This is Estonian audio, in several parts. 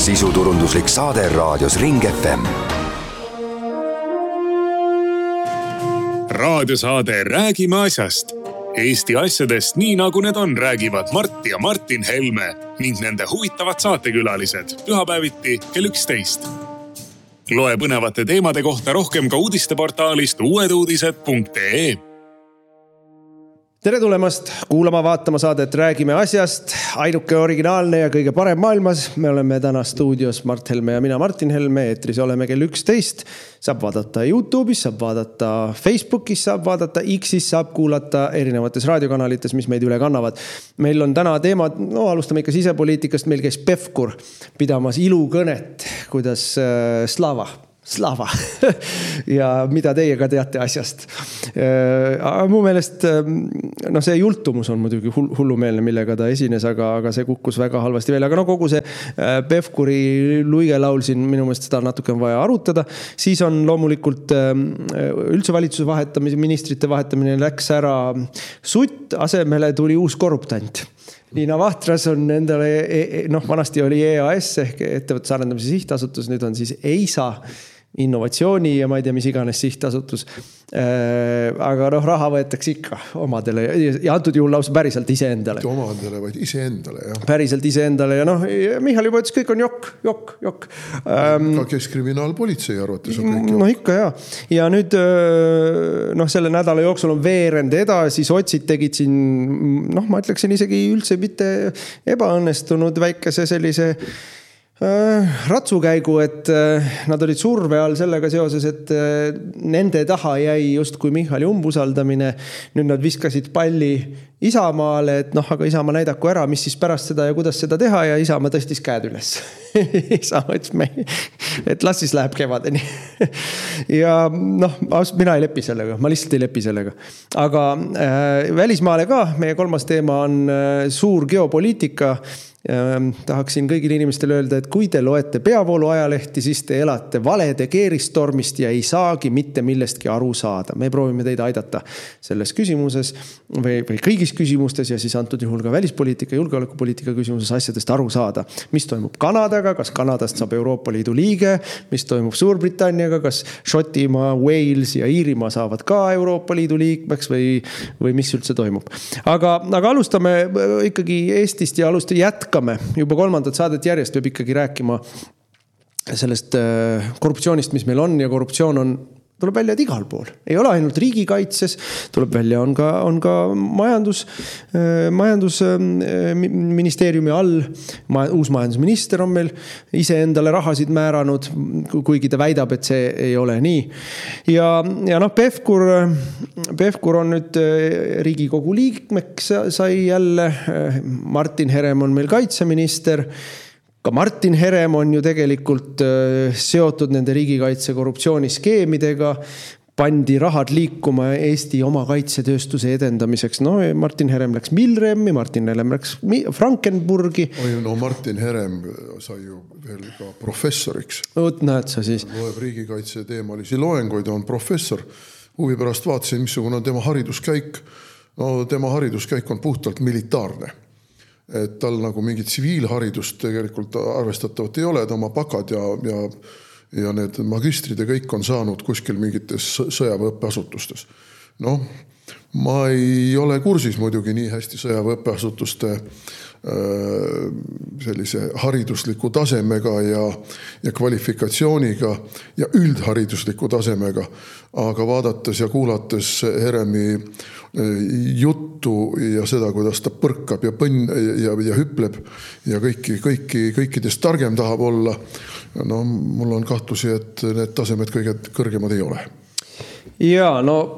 Sisuturunduslik saade raadios Ring FM. Raadiosaade Räägime asjast. Eesti asjadest nii nagu need on, räägivad Mart ja Martin Helme ning nende huvitavad saatekülalised pühapäeviti kell 11. Loe põnevate teemade kohta rohkem ka uudisteportaalist uueduudised.ee. Tere tulemast kuulama vaatama saadet Räägime asjast. Ainuke originaalne ja kõige parem maailmas. Me oleme täna stuudios Mart Helme ja mina Martin Helme. Eetris oleme kell 11. Saab vaadata YouTube'is, saab vaadata Facebookis, saab vaadata X'is, saab kuulata erinevates raadiokanalites, mis meid üle kannavad. Meil on täna teemad, alustame ikka sisepoliitikast. Meil käis Pevkur pidamas ilukõnet, kuidas Slava. Ja mida teie ka teate asjast. Aga mu meelest, see jultumus on muidugi hullumeelne, millega ta esines, aga see kukkus väga halvasti veel. Aga kogu see Pevkuri luigelaul siin minu meelest seda natuke on vaja arutada. Siis on loomulikult üldse valitsuse vahetamine, ministrite vahetamine läks ära Sutt, asemele tuli uus korruptant. Liina Vahtras on endale, vanasti oli EAS ehk ettevõtluse arendamise sihtasutus, nüüd on siis EISA, innovatsiooni ja ma ei tea, mis iganes sihtasutus. Aga raha võetakse ikka omadele ja antud juhul lausa päriselt iseendale. Omadele, vaid iseendale, jah. Päriselt iseendale ja Michal juba ütles, kõik on jokk. Ka keskkriminaalpolitsei arvates on kõik jokk. Ikka jah. Ja nüüd selle nädala jooksul on veerend edasi, sotsid tegid siin, ma ütleksin isegi üldse mitte ebaõnnestunud väikese sellise ratsukäigu, et nad olid surve all sellega seoses, et nende taha jäi just kui Michali umbusaldamine. Nüüd nad viskasid palli Isamaale, et aga Isamaa näidaku ära, mis siis pärast seda ja kuidas seda teha ja Isamaa tõstis käed üles. Isamaa ütles, et las siis läheb kevadeni. Ja mina ei lepi sellega, ma lihtsalt ei lepi sellega. Aga välismaale ka, meie kolmas teema on suur geopoliitika. Tahaksin kõigile inimestele öelda, et kui te loete peavoolu ajalehti, siis te elate valede keeristormist ja ei saagi mitte millestki aru saada. Me proovime teid aidata selles küsimuses või kõigis küsimustes ja siis antud juhul ka välispoliitika, julgeolekupoliitika küsimuses asjadest aru saada. Mis toimub Kanadaga, kas Kanadast saab Euroopa Liidu liige, mis toimub Suurbritanniaga, kas Šotimaa, Wales ja Iirimaa saavad ka Euroopa Liidu liikmeks või mis üldse toimub. Aga alustame ikkagi Eestist ja jätkame. Juba kolmandat saadet järjest peab ikkagi rääkima sellest korruptsioonist, mis meil on ja korruptsioon tuleb välja, et igal pool. Ei ole ainult riigikaitses, tuleb välja, on ka majandusministeeriumi all. Uus majandusminister on meil ise endale rahasid määranud, kuigi ta väidab, et see ei ole nii. Ja Pevkur on nüüd Riigikogu liikmeks sai jälle. Martin Herem on meil kaitseminister. Ka Martin Herem on ju tegelikult seotud nende riigikaitse korruptsiooniskeemidega, pandi rahad liikuma Eesti oma kaitsetööstuse edendamiseks. Martin Herem läks Milremi, Martin Herem läks Frankenburgi. Martin Herem sai ju veel ka professoriks. Näed sa siis. Loeb riigikaitse teemalisi loenguid, on professor. Huvi pärast vaatasin, missugune on tema hariduskäik. Tema hariduskäik on puhtalt militaarne. Et tal nagu mingit tsiviilharidust tegelikult arvestatavat ei ole, et oma pakad ja need magistrid ja kõik on saanud kuskil mingites sõjaväeõppeasutustes. Ma ei ole kursis muidugi nii hästi sõjaväeõppeasutuste sellise haridusliku tasemega ja kvalifikatsiooniga ja üldharidusliku tasemega, aga vaadates ja kuulates Heremi juttu ja seda, kuidas ta põrkab ja hüpleb ja kõikidest targem tahab olla, mul on kahtlusi, et need tasemed kõige kõrgemad ei ole. Ja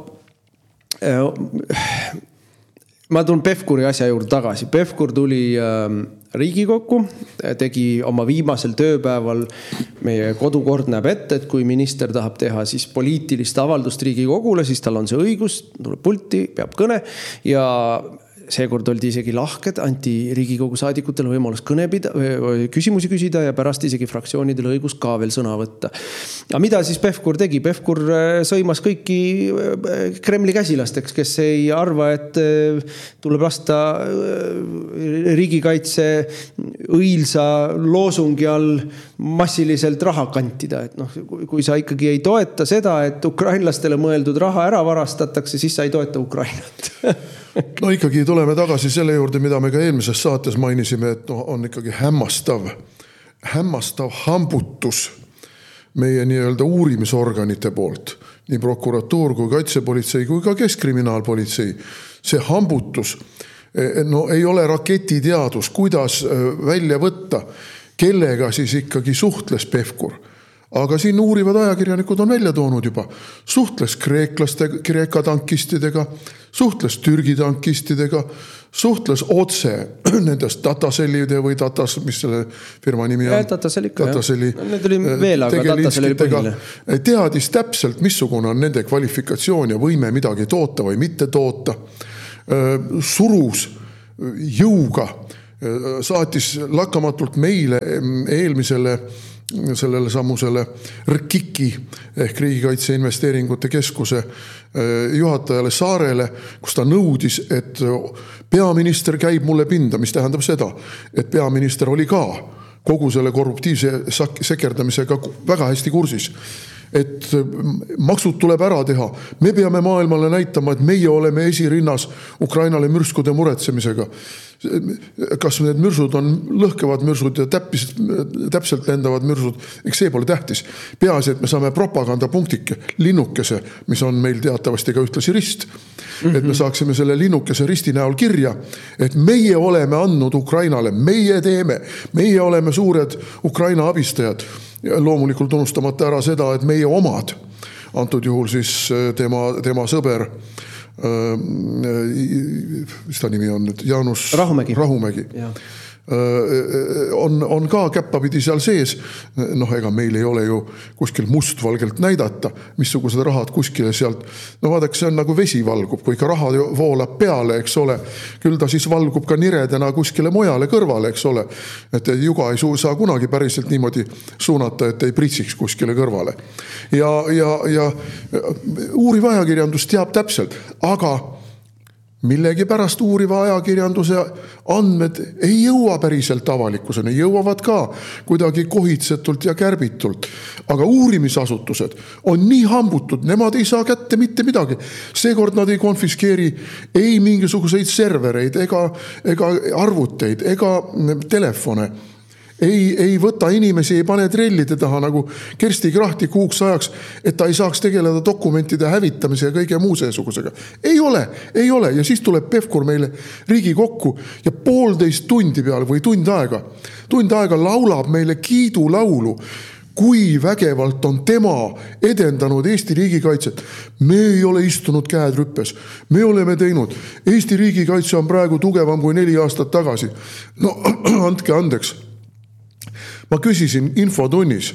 ma tulen Pevkuri asja juurde tagasi. Pevkur tuli Riigikokku, tegi oma viimasel tööpäeval, meie kodukord näeb ette, et kui minister tahab teha siis poliitilist avaldust Riigikogule, siis tal on see õigus, tuleb pulti, peab kõne ja seekord oldi isegi lahked, anti Riigikogu saadikutele võimalus küsimusi küsida ja pärast isegi fraktsioonidele õigus ka veel sõna võtta. Ja mida siis Pevkur tegi? Pevkur sõimas kõiki Kremli käsilasteks, kes ei arva, et tuleb lasta riigikaitse õilsa loosungi all massiliselt raha kantida. Et kui sa ikkagi ei toeta seda, et ukrainlastele mõeldud raha ära varastatakse, siis sa ei toeta Ukrainat. No ikkagi tuleme tagasi selle juurde, mida me ka eelmises saates mainisime, et on ikkagi hämmastav hambutus meie nii-öelda uurimisorganite poolt, nii prokuratuur kui kaitsepolitsei kui ka keskkriminaalpolitsei. See hambutus ei ole raketiteadus, kuidas välja võtta, kellega siis ikkagi suhtles Pevkur. Aga siin uurivad ajakirjanikud on välja toonud juba. Suhtles Kreeka tankistidega, suhtles Türgi tankistidega, suhtles otse nendest Datasellide või Datas, mis selle firma nimi on? Datasell ikka, jah. Need oli veel, aga Datasell oli põhiline. Teadis täpselt, missugune on nende kvalifikatsioon ja võime midagi toota või mitte toota. Surus jõuga, saatis lakkamatult meile eelmisele sellele samusele RKIK-i ehk Riigikaitse Investeeringute Keskuse juhatajale Saarele, kus ta nõudis, et peaminister käib mulle pinda, mis tähendab seda, et peaminister oli ka kogu selle korruptiivse sekerdamisega väga hästi kursis. Et maksud tuleb ära teha. Me peame maailmale näitama, et meie oleme esirinnas Ukrainale mürskude muretsemisega. Kas need mürsud on lõhkevad mürsud ja täpselt lendavad mürsud, eks see pole tähtis. Peaasi, et me saame propagandapunktike, linnukese, mis on meil teatavasti ka ühtlasi rist. Et me saaksime selle linnukese risti näol kirja, et meie oleme andnud Ukrainale, meie teeme, meie oleme suured Ukraina abistajad. Ja loomulikult unustamata ära seda, et meie omad, antud juhul siis tema sõber, mis ta nimi on nüüd? Jaanus Rahumägi. On ka käppapidi seal sees. Ega meil ei ole ju kuskil mustvalgelt näidata, missugused rahad kuskile sealt. Vaadake, see on nagu vesi valgub, kui ka raha voolab peale, eks ole. Küll ta siis valgub ka niredena kuskile mujale kõrvale, eks ole. Et juga ei saa kunagi päriselt niimoodi suunata, et ei pritsiks kuskile kõrvale. Ja uuriv ajakirjandus teab täpselt, aga millegi pärast uuriva ajakirjanduse andmed ei jõua päriselt avalikkuseni, jõuavad ka kuidagi kohitsetult ja kärbitult. Aga uurimisasutused on nii hambutud, nemad ei saa kätte mitte midagi. Seekord nad ei konfiskeeri ei mingisuguseid servereid, ega arvuteid, ega telefone. Ei võta inimesi, ei pane trellide taha nagu Kersti Krahti kuuks ajaks, et ta ei saaks tegeleda dokumentide hävitamise ja kõige muu seesugusega. Ei ole. Ja siis tuleb Pevkur meile Riigikokku ja 1,5 tundi peale või tund aega laulab meile kiidulaulu, kui vägevalt on tema edendanud Eesti riigikaitset. Me ei ole istunud käed rüppes. Me oleme teinud. Eesti riigikaitse on praegu tugevam kui 4 aastat tagasi. No andke andeks. Ma küsisin infotunnis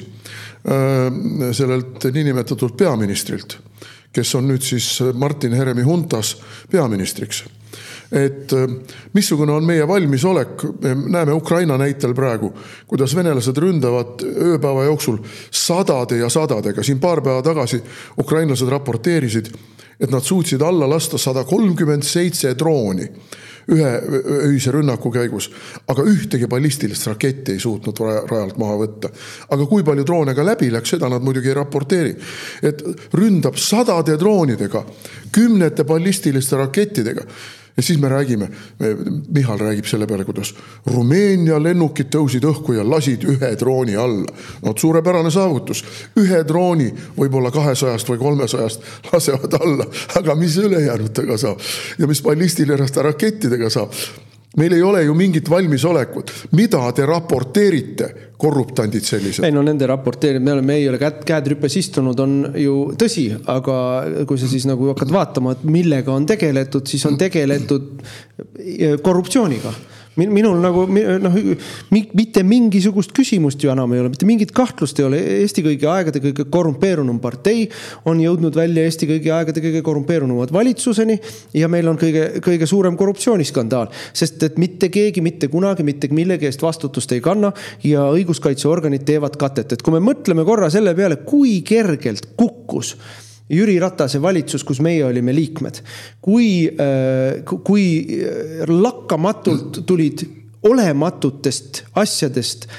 sellelt niinimetatud peaministrilt, kes on nüüd siis Martin Heremi huntas peaministriks. Et missugune on meie valmisolek, näeme Ukraina näitel praegu, kuidas venelased ründavad ööpäeva jooksul sadade ja sadadega. Siin paar päeva tagasi ukrainlased raporteerisid, et nad suutsid alla lasta 137 drooni ühe öise rünnaku käigus, aga ühtegi ballistilist raketti ei suutnud rajalt maha võtta. Aga kui palju droone ka läbi läks, seda nad muidugi ei raporteeri. Et ründab sadade droonidega, 10 ballistiliste rakettidega. Ja siis me räägime, Michal räägib selle peale, kuidas Rumeenia lennukid tõusid õhku ja lasid 1 drooni alla. No suurepärane saavutus. 1 drooni, võib-olla 200 või 300 lasevad alla, aga mis ülejäänutega saab? Ja mis ballistiliste rakettidega saab? Meil ei ole ju mingit valmisolekut. Mida te raporteerite, korruptandid sellised? Ei, no nende raporteerid, me ei ole käed rüppes istunud, on ju tõsi, aga kui sa siis nagu hakkad vaatama, et millega on tegeletud, siis on tegeletud korruptsiooniga. minul nagu mitte mingisugust küsimust ju enam ei ole, mitte mingit kahtlust ei ole. Eesti kõigi aegade kõige korrumpeerunum partei on jõudnud välja Eesti kõigi aegade kõige korrumpeerunumad valitsuseni ja meil on kõige suurem korruptsiooniskandaal, sest et mitte keegi, mitte kunagi, mitte millegi eest vastutust ei kanna ja õiguskaitseorganid teevad katet. Et kui me mõtleme korra selle peale, kui kergelt kukkus Jüri Ratase valitsus, kus meie olime liikmed, kui lakkamatult tulid olematutest asjadest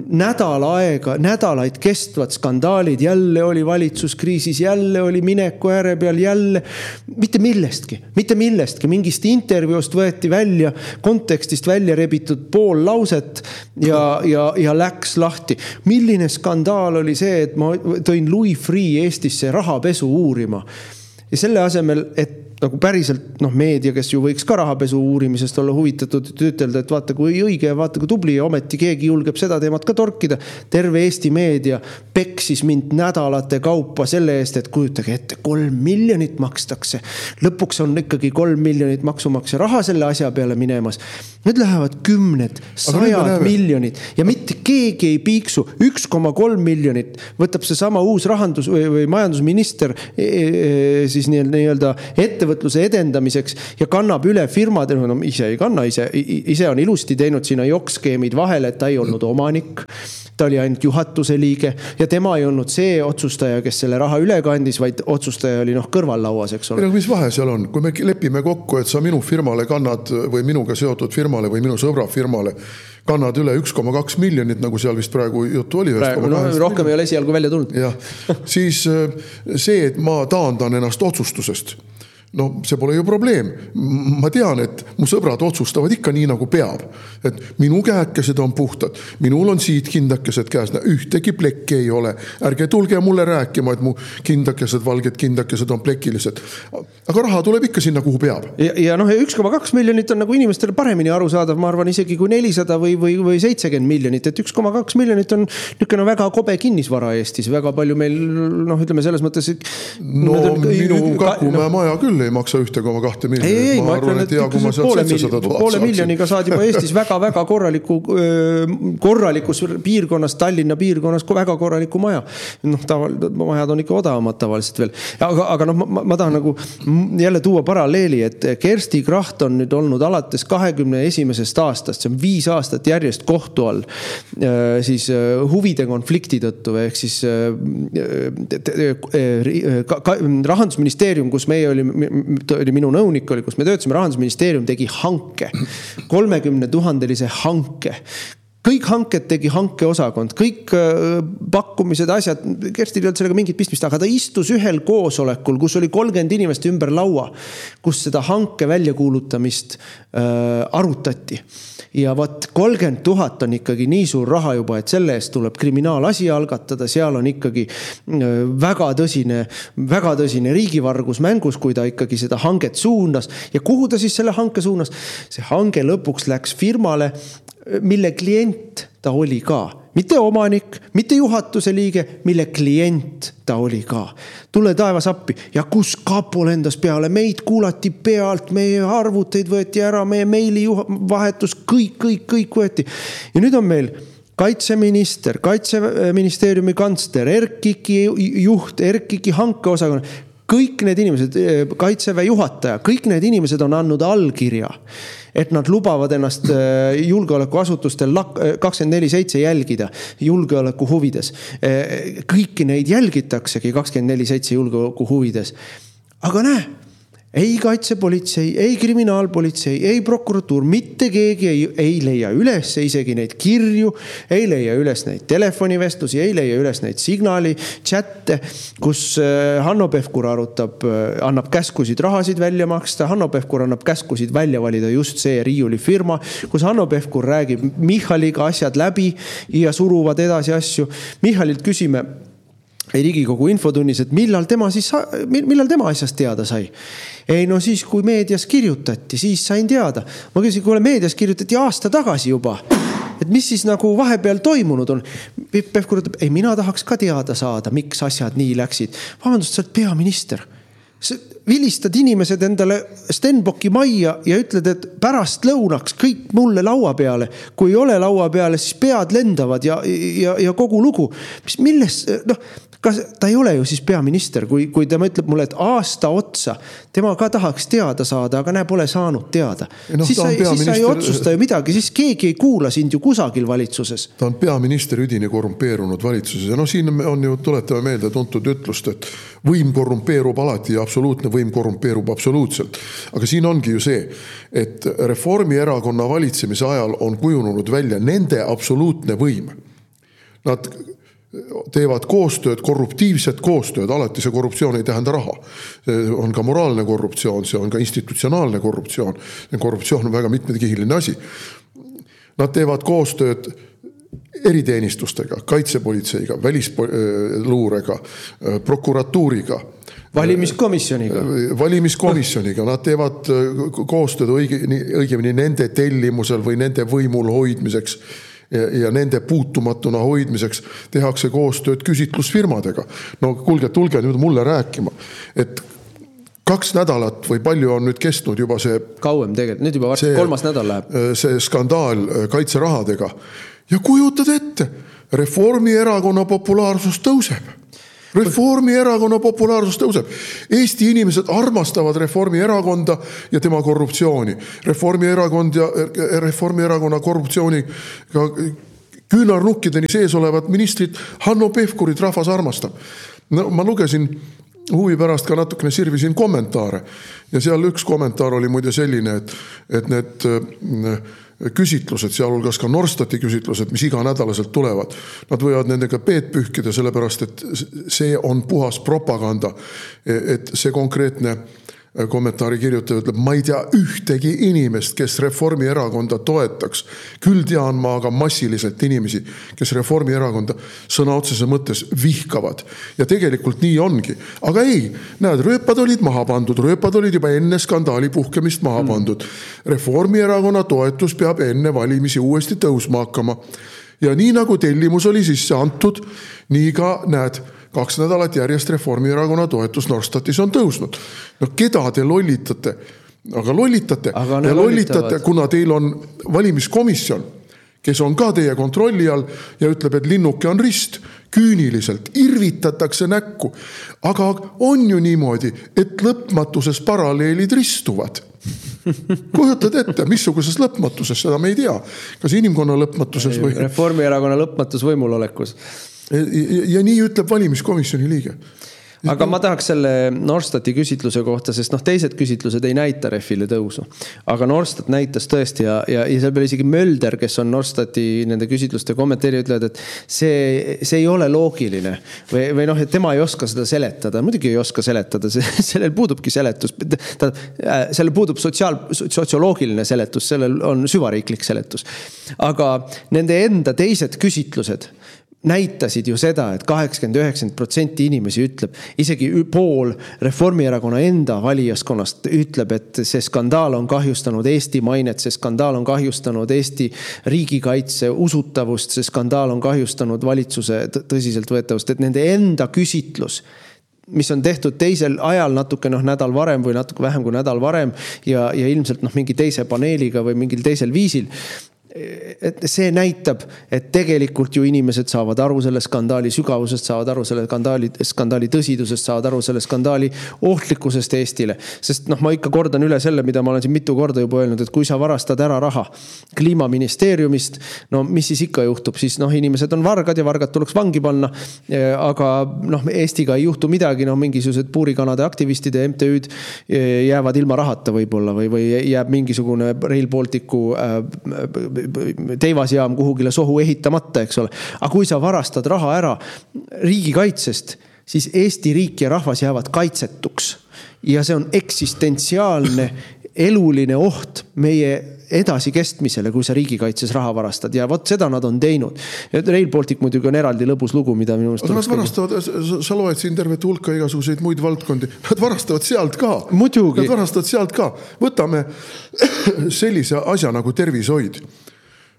nädalaid kestvad skandaalid, jälle oli valitsuskriisis, jälle oli mineku ääre peal, jälle mitte millestki, mingist intervjuust võeti välja, kontekstist välja rebitud pool lauset ja läks lahti. Milline skandaal oli see, et ma tõin Louis Freeh Eestisse rahapesu uurima ja selle asemel, et nagu päriselt meedia, kes ju võiks ka rahapesu uurimisest olla huvitatud, ütelda, et vaata kui õige ja vaata kui tubli ja ometi keegi julgeb seda teemat ka torkida. Terve Eesti meedia peksis mind nädalate kaupa selle eest, et kujutage ette, 3 miljonit makstakse. Lõpuks on ikkagi 3 miljonit maksumaksja raha selle asja peale minemas. Nüüd lähevad 10, 100 miljonit ja mitte keegi ei piiksu. 1,3 miljonit võtab see sama uus rahandus- või majandusminister siis nii-öelda ettevõtluse edendamiseks ja kannab üle firmad, ise ei kanna, ise on ilusti teinud sinna jokkskeemid vahele, et ta ei olnud omanik, ta oli ainult juhatuse liige ja tema ei olnud see otsustaja, kes selle raha üle kandis, vaid otsustaja oli kõrvallauas, eks ole. Mis vahe seal on? Kui me lepime kokku, et sa minu firmale kannad või minuga seotud firmale või minu sõbra firmale kannad üle 1,2 miljonit, nagu seal vist praegu juttu oli. Rohkem ei ole esialgu välja tulnud. Ja, siis see, et ma taandan ennast otsustusest, see pole ju probleem. Ma tean, et mu sõbrad otsustavad ikka nii, nagu peab. Et minu käekesed on puhtad. Minul on siit kindakesed käes. Ühtegi plekki ei ole. Ärge tulge mulle rääkima, et mu valged kindakesed on plekilised. Aga raha tuleb ikka sinna, kuhu peab. Ja 1,2 miljonit on nagu inimestele paremini arusaadav. Ma arvan isegi kui 400 või 70 miljonit. Et 1,2 miljonit on niisugune väga kobe kinnisvara Eestis. Väga palju meil, ütleme selles mõttes... minu Kakumäe maja küll ei maksa 1,2 miljonit. Ma arvan, et hea, kui ma sealt 700 000 poole miljoniga saad juba Eestis väga korralikus piirkonnas, Tallinna piirkonnas väga korraliku maja. Majad on ikka odavamad tavaliselt veel. Aga ma tahan nagu jälle tuua paralleeli, et Kersti Kracht on nüüd olnud alates 21. aastast, see on 5 aastat järjest kohtu all siis huvide konflikti tõttu, ehk siis Rahandusministeerium, kus meie oli minu nõunik, kus me töötasime, Rahandusministeerium tegi hanke, 30 000-lise hanke. Kõik hanked tegi hankeosakond, kõik pakkumised, asjad, Kerstil ei olnud sellega mingit pistmist, aga ta istus ühel koosolekul, kus oli 30 inimest ümber laua, kus seda hanke väljakuulutamist arutati. Ja 30 000 on ikkagi nii suur raha juba, et selle eest tuleb kriminaalasi algatada, seal on ikkagi väga tõsine riigivargus mängus, kui ta ikkagi seda hanget suunas. Ja kuhu ta siis selle hanke suunas? See hange lõpuks läks firmale, mille klient ta oli ka. Mitte omanik, mitte juhatuse liige, mille klient ta oli ka. Tule taevas appi. Ja kus kapo lendas peale, meid kuulati pealt, meie arvuteid võeti ära, meie meili vahetus, kõik võeti. Ja nüüd on meil kaitseminister, kaitseministeeriumi kantsler, RKIK-i juht, RKIK-i hankeosakond, kõik need inimesed, kaitseväe juhataja, kõik need inimesed on andnud allkirja, et nad lubavad ennast julgeolekuasutustel 24/7 jälgida julgeoleku huvides. Kõiki neid jälgitaksegi 24/7 julgeoleku huvides. Aga näe, ei kaitsepolitsei, ei kriminaalpolitsei, ei prokuratuur, mitte keegi ei leia üles isegi neid kirju, ei leia üles neid telefonivestlusi, ei leia üles neid signaali, chatte, kus Hanno Pevkur annab käskusid rahasid välja maksta, Hanno Pevkur annab käskusid välja valida just see riiuli firma, kus Hanno Pevkur räägib Michaliga asjad läbi ja suruvad edasi asju. Michalilt küsime Riigikogu infotunnis, et millal tema asjast teada sai. Ei siis, kui meedias kirjutati, siis sain teada. Ma küsin, kui meedias kirjutati aasta tagasi juba, et mis siis nagu vahepeal toimunud on. Pevkur ütleb, mina tahaks ka teada saada, miks asjad nii läksid. Vabandust, sa oled peaminister. vilistad inimesed endale Stenbocki majja ja ütled, et pärast lõunaks kõik mulle laua peale. Kui ei ole laua peale, siis pead lendavad ja kogu lugu. Milles, kas ta ei ole ju siis peaminister, kui tema ütleb mulle, et aasta otsa tema ka tahaks teada saada, aga näe, pole saanud teada. Siis sa ei otsusta ju midagi, siis keegi ei kuula sind ju kusagil valitsuses. Ta on peaminister üdini korrumpeerunud valitsuses ja siin on ju, tuletame meelde tuntud ütlust, et võim korrumpeerub alati ja absoluutne võim korrumpeerub absoluutselt. Aga siin ongi ju see, et Reformierakonna valitsemise ajal on kujunenud välja nende absoluutne võim. Nad teevad koostööd, korruptiivset koostööd, alati see korruptsioon ei tähenda raha. See on ka moraalne korruptsioon, see on ka institutsionaalne korruptsioon. Korruptsioon on väga mitmekihiline asi. Nad teevad koostööd eriteenistustega, kaitsepolitseiga, välisluurega, prokuratuuriga. Valimiskomisjoniga. Nad teevad koostööd õigemini nende tellimusel või nende võimul hoidmiseks ja nende puutumatuna hoidmiseks tehakse koostööd küsitlusfirmadega. No kuulge, tulge nüüd mulle rääkima, et 2 nädalat või palju on nüüd kestnud juba see... Kauem tegelikult, nüüd juba 3. nädal läheb. See skandaal kaitserahadega. Ja kujutad ette, Reformierakonna populaarsus tõuseb. Reformierakonna populaarsus tõuseb. Eesti inimesed armastavad Reformierakonda ja tema korruptsiooni. Reformierakonna korruptsiooni küünarnukkideni sees olevad ministrid Hanno Pevkurit rahvas armastab. No, ma lugesin huvi pärast ka natukene sirvisin kommentaare ja seal üks kommentaar oli muide selline, et need küsitlused, sealhulgas ka Norstati küsitlused, mis iga nädalaselt tulevad, nad võivad nendega peed pühkida, sellepärast, et see on puhas propaganda, et see konkreetne kommentaari kirjutaja ütleb, ma ei tea ühtegi inimest, kes Reformierakonda toetaks. Küll tean ma aga massiliselt inimesi, kes Reformierakonda sõna otsese mõttes vihkavad. Ja tegelikult nii ongi. Aga ei, näed, rööpad olid maha pandud, rööpad olid juba enne skandaali puhkemist maha pandud. Reformierakonna toetus peab enne valimisi uuesti tõusma hakkama. Ja nii nagu tellimus oli sisse antud, nii ka näed, 2 nädalat järjest Reformierakonna toetus Norstatis on tõusnud. No keda te lollitate? Aga lollitate. Ja lollitate, kuna teil on valimiskomisjon, kes on ka teie kontrolli all ja ütleb, et linnuke on rist, küüniliselt, irvitatakse näkku. Aga on ju niimoodi, et lõpmatuses paralleelid ristuvad. Kujutad ette, missuguses lõpmatuses, seda me ei tea. Kas inimkonna lõpmatuses või... Reformierakonna lõpmatus võimulolekus. Ja nii ütleb valimiskomisjoni liige. Aga ma tahaks selle Norstati küsitluse kohta, sest teised küsitlused ei näita Refile tõusu. Aga Norstat näitas tõesti ja seal peal isegi Mölder, kes on Norstati nende küsitluste kommenteerija, ütlevad, et see ei ole loogiline. Või et tema ei oska seda seletada. Muidugi ei oska seletada, sellel puudubki seletus. Sellel puudub sotsioloogiline seletus, sellel on süvariiklik seletus. Aga nende enda teised küsitlused näitasid ju seda, et 80-90% inimesi ütleb, isegi pool Reformierakonna enda valijaskonnast ütleb, et see skandaal on kahjustanud Eesti mainet, see skandaal on kahjustanud Eesti riigikaitse usutavust, see skandaal on kahjustanud valitsuse tõsiselt võetavust, et nende enda küsitlus, mis on tehtud teisel ajal natuke nädal varem või natuke vähem kui nädal varem ja ilmselt mingi teise paneeliga või mingil teisel viisil, et see näitab, et tegelikult ju inimesed saavad aru selle skandaali sügavusest, saavad aru selle skandaali tõsidusest, saavad aru selle skandaali ohtlikkusest Eestile. Sest ma ikka kordan üle selle, mida ma olen siin mitu korda juba öelnud, et kui sa varastad ära raha kliimaministeeriumist, no mis siis ikka juhtub, siis inimesed on vargad ja vargad tuleks vangi panna, aga Eestiga ei juhtu midagi, mingisugused puurikanade aktivistide MTÜ'd jäävad ilma rahata võib-olla või jääb mingisugune Rail Balticu teivasjaam kuhugile sohu ehitamata, eks ole. Aga kui sa varastad raha ära riigikaitsest, siis Eesti riik ja rahvas jäävad kaitsetuks. Ja see on eksistentsiaalne, eluline oht meie edasi kestmisele, kui sa riigikaitses raha varastad. Ja vot seda nad on teinud. Rail Baltic muidugi on eraldi lõbus lugu, mida minu aga nad varastavad, sa loed siin tervet hulka igasuguseid muid valdkondi. Nad varastavad sealt ka. Muidugi. Nad varastavad sealt ka. Võtame sellise asja nagu tervishoid.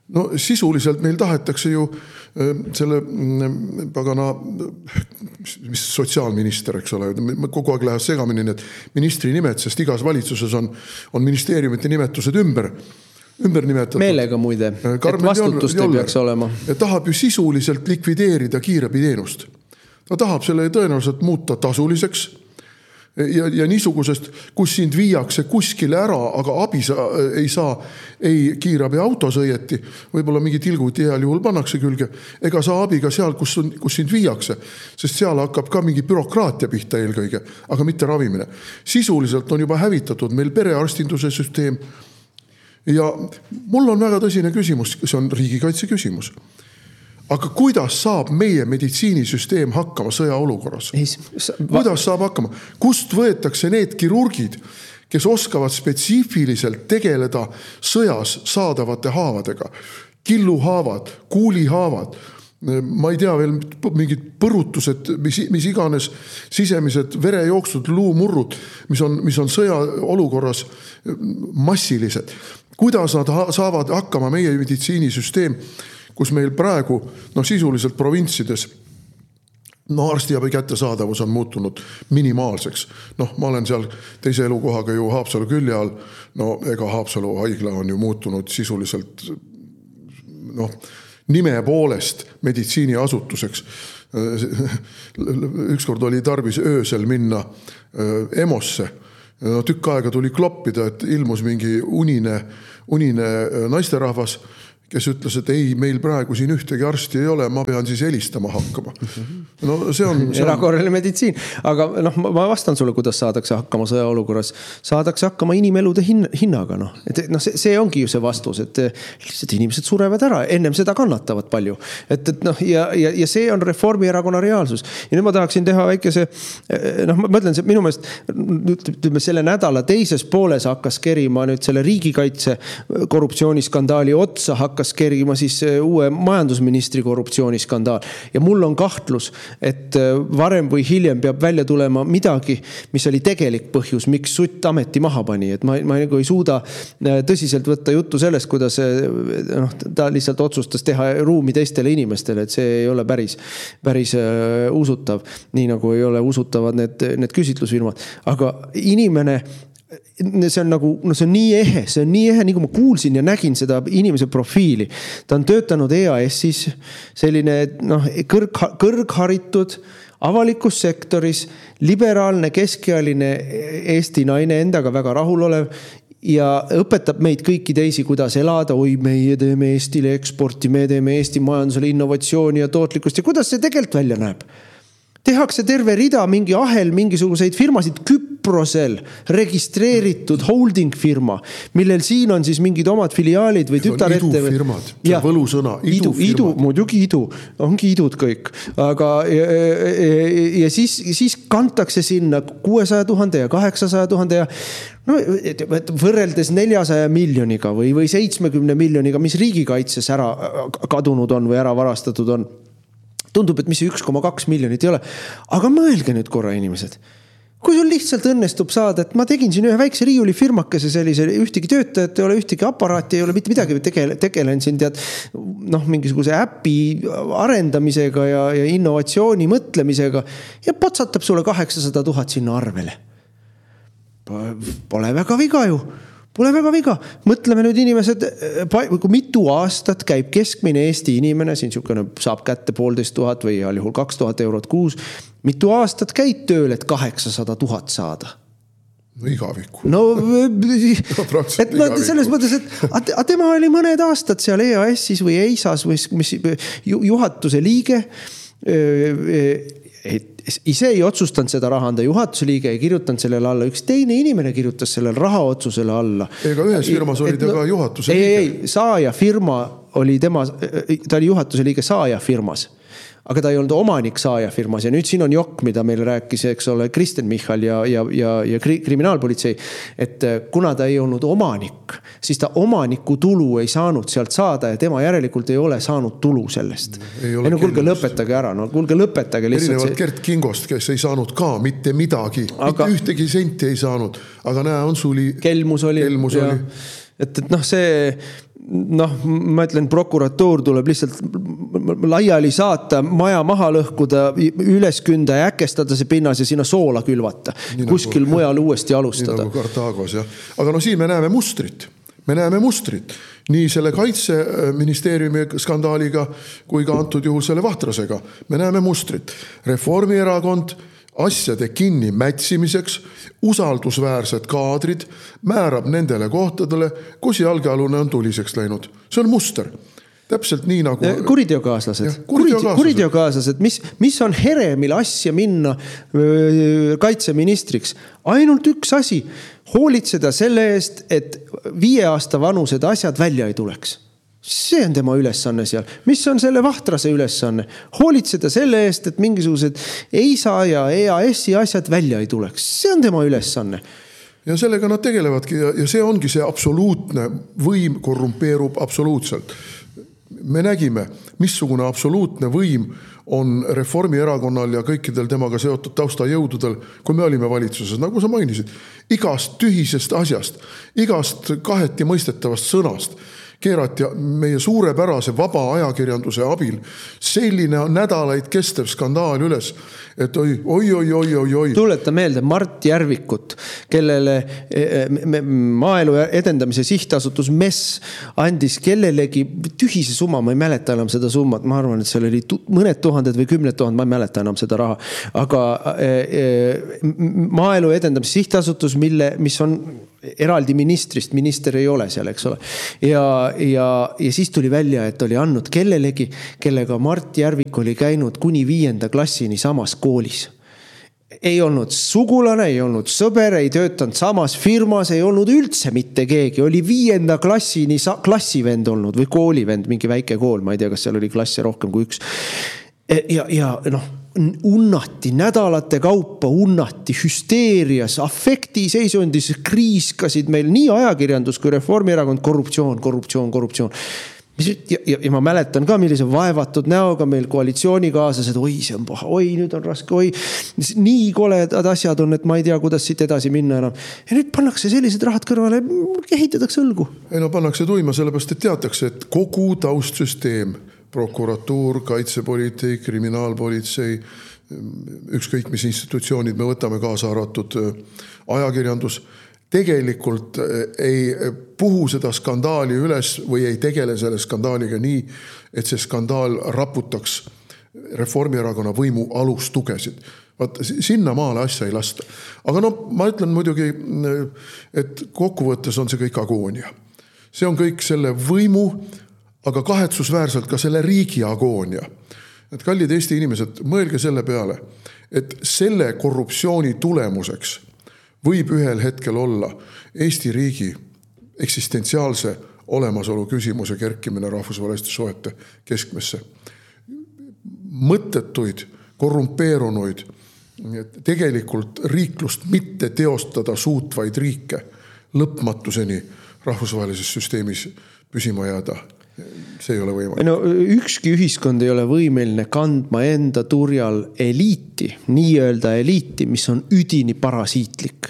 No sisuliselt meil tahetakse ju selle pagana, mis sotsiaalminister, eks ole, kogu aeg läheb segamini need ministri nimed, sest igas valitsuses on ministeeriumite nimetused ümber nimetatud. Meelega muide, et vastutust ei peaks olema. Ja tahab ju sisuliselt likvideerida kiirabiteenust. Ta tahab selle tõenäoliselt muuta tasuliseks ja niisugusest, kus sind viiakse kuskile ära, aga abi ei saa ei kiirabi autos õieti, võib-olla mingi tilguti heal juhul pannakse külge, ega saa abi ka seal, kus sind viiakse, sest seal hakkab ka mingi bürokraatia pihta eelkõige, aga mitte ravimine. Sisuliselt on juba hävitatud meil perearstinduse süsteem ja mul on väga tõsine küsimus, see on riigikaitse küsimus. Aga kuidas saab meie meditsiinisüsteem hakkama sõjaolukorras? Kuidas saab hakkama? Kust võetakse need kirurgid, kes oskavad spetsiifiliselt tegeleda sõjas saadavate haavadega? Killuhaavad, kuulihaavad, ma ei tea veel mingid põrutused, mis iganes sisemised verejooksud, luumurrud, mis on sõjaolukorras massilised. Kuidas nad saavad hakkama meie meditsiinisüsteem, kus meil praegu sisuliselt provintsides arstiabi kättesaadavus on muutunud minimaalseks. Ma olen seal teise elukohaga ju Haapsalu külje all. Ega Haapsalu haigla on ju muutunud sisuliselt nime poolest meditsiiniasutuseks. Ükskord oli tarvis öösel minna EMO-sse. Tükk aega tuli kloppida, et ilmus mingi unine naisterahvas, kes ütles, et ei, meil praegu siin ühtegi arsti ei ole, ma pean siis helistama hakkama. See on erakorraline meditsiin. Aga ma vastan sulle, kuidas saadakse hakkama sõjaolukorras. Saadakse hakkama inimelude hinnaga. See ongi ju see vastus, et lihtsalt inimesed surevad ära, ennem seda kannatavad palju. Ja see on Reformierakonna reaalsus. Ja nüüd ma tahaksin teha väikese, ma mõtlen, minu meelest selle nädala teises pooles hakkas kerima nüüd selle riigikaitse korruptsiooniskandaali otsa hakkas kerima siis uue majandusministri korruptsiooniskandaal. Ja mul on kahtlus, et varem või hiljem peab välja tulema midagi, mis oli tegelik põhjus, miks Sutt ameti maha pani. Et ma nagu ei suuda tõsiselt võtta juttu sellest, kuidas ta lihtsalt otsustas teha ruumi teistele inimestele, et see ei ole päris usutav, nii nagu ei ole usutavad need küsitlusfirmad. Aga inimene see on nii ehe, nii kui ma kuulsin ja nägin seda inimese profiili. Ta on töötanud EAS-is, selline kõrgharitud avalikus sektoris, liberaalne keskealine Eesti naine, endaga väga rahulolev ja õpetab meid kõiki teisi, kuidas elada. Oi, meie teeme Eestile eksporti, me teeme Eesti majandusele innovatsiooni ja tootlikkust ja kuidas see tegelikult välja näeb? Tehakse terve rida mingi ahel, mingisuguseid firmasid Küprosel registreeritud holding firma, millel siin on siis mingid omad filiaalid või tütarette. Idufirmad, see on võlusõna. Idu, muidugi idu, ongi idud kõik. Aga ja siis kantakse sinna 600,000 ja 800,000 ja võrreldes 400 miljoniga või 70 miljoniga, mis riigikaitses ära kadunud on või ära varastatud on. Tundub, et mis 1,2 miljonit ei ole. Aga mõelge nüüd korra inimesed. Kui sul lihtsalt õnnestub saada, et ma tegin siin ühe väikse riiulifirmakese sellise, ühtegi töötajat ei ole, ühtegi aparaati ei ole, mitte midagi tegelen siin mingisuguse äpi arendamisega ja innovatsiooni mõtlemisega ja potsatab sulle 800,000 sinna arvele. Pole väga viga ju. Pole väga viga. Mõtleme nüüd inimesed, kui mitu aastat käib keskmine Eesti inimene, siin saab kätte 1500 või juhul 2000 eurot kuus. Mitu aastat käid tööl, et 800,000 saada? Igaviku. Selles mõttes, et tema oli mõned aastad seal EAS-is või EISAS või juhatuse liige, ise ei otsustanud seda raha anda, juhatuse liige ei kirjutanud sellele alla, üks teine inimene kirjutas sellele raha otsusele alla. Ega ühes firmas oli ta ka juhatuse liige. Ei, saaja firma oli ta oli juhatuse liige saaja firmas. Aga ta ei olnud omanik saaja firmas ja nüüd siin on jokk, mida meil rääkis, eks ole, Kristen Michal ja kriminaalpolitsei, et kuna ta ei olnud omanik, siis ta omaniku tulu ei saanud sealt saada ja tema järelikult ei ole saanud tulu sellest. Kuulge lõpetage ära, kuulge lõpetage lihtsalt. Erinevalt Gert Kingost, kes ei saanud ka mitte midagi, mitte ühtegi senti ei saanud, aga näe, on suli. Kelmus oli. Kelmus oli. Et see ma ütlen, prokuratuur tuleb lihtsalt laiali saata, maja maha lõhkuda, üles künda ja äkestada see pinnas ja sinna soola külvata. Kuskil mujal uuesti alustada. Nii nagu Kartaagos, jah. Aga siin me näeme mustrit. Nii selle kaitseministeeriumi skandaaliga kui ka antud juhul selle Vahtrasega. Me näeme mustrit. Reformierakond asjade kinni mätsimiseks, usaldusväärsed kaadrid määrab nendele kohtadele, kus jalgealune on tuliseks läinud. See on muster. Täpselt nii nagu... Kuriteokaaslased. Mis on Heremil asja minna kaitseministriks? Ainult üks asi. Hoolitseda selle eest, et 5 aasta vanused asjad välja ei tuleks. See on tema ülesanne seal. Mis on selle Vahtrase ülesanne? Hoolitseda selle eest, et mingisugused EISA ja EAS-i asjad välja ei tuleks. See on tema ülesanne. Ja sellega nad tegelevadki ja see ongi see absoluutne võim korrumpeerub absoluutselt. Me nägime, missugune absoluutne võim on Reformierakonnal ja kõikidel temaga seotud taustajõududel, kui me olime valitsuses, nagu sa mainisid, igast tühisest asjast, igast kaheti mõistetavast sõnast keerati meie suurepärase vaba ajakirjanduse abil selline nädalaid kestev skandaal üles, et oi. Tuleta meelde Mart Järvikut, kellele Maaelu Edendamise Sihtasutus MES andis kellelegi tühise summa, ma ei mäleta enam seda summat, ma arvan, et seal oli mõned tuhanded või 10 000, ma ei mäleta enam seda raha, aga Maaelu Edendamise Sihtasutus, mis on eraldi ministrist, minister ei ole seal, eks ole. Ja siis tuli välja, et oli andnud kellelegi, kellega Mart Järvik oli käinud kuni 5. klassini samas koolis. Ei olnud sugulane, ei olnud sõber, ei töötanud samas firmas, ei olnud üldse mitte keegi. Oli 5. klassini klassivend olnud või koolivend, mingi väike kool, ma ei tea, kas seal oli klasse rohkem kui üks. Ja unnati nädalate kaupa, unnati hüsteerias, afekti seisundis, kriiskasid meil nii ajakirjandus kui Reformierakond, korruptsioon. Ja ma mäletan ka, millise vaevatud näoga meil koalitsioonikaaslased, oi, see on paha, oi, nüüd on raske, oi, nii koledad asjad on, et ma ei tea, kuidas siit edasi minna enam. Ja nüüd pannakse sellised rahad kõrvale, ehitatakse õlgu. Pannakse tuima, sellepärast, et teatakse, et kogu taustsüsteem, prokuratuur, kaitsepolitsei, kriminaalpolitsei, ükskõik mis institutsioonid me võtame kaasa arvatud ajakirjandus, tegelikult ei puhu seda skandaali üles või ei tegele selle skandaaliga nii, et see skandaal raputaks Reformierakonna võimu alustugesid. Sinna maale asja ei lasta. Aga ma ütlen muidugi, et kokkuvõttes on see kõik agoonia. See on kõik selle võimu, aga kahetsusväärselt ka selle riigi agoonia. Et kallid Eesti inimesed, mõelge selle peale, et selle korruptsiooni tulemuseks võib ühel hetkel olla Eesti riigi eksistentsiaalse olemasolu küsimuse kerkimine rahvusvaheliste suhete keskmesse. Mõttetuid, korrumpeerunuid, tegelikult riiklust mitte teostada suutvaid riike lõpmatuseni rahvusvahelises süsteemis püsima jääda. See ei ole võimalik. Ükski ühiskond ei ole võimeline kandma enda turjal eliiti, nii-öelda eliiti, mis on üdini parasiitlik.